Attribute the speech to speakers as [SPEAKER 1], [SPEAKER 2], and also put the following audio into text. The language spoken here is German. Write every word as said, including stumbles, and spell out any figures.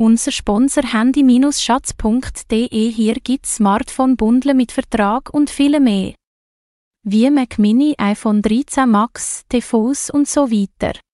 [SPEAKER 1] Unser Sponsor handy Bindestrich schatz punkt de. Hier gibt's Smartphone-Bundle mit Vertrag und viel mehr. Wie Mac Mini, iPhone dreizehn Max, T V s und so weiter.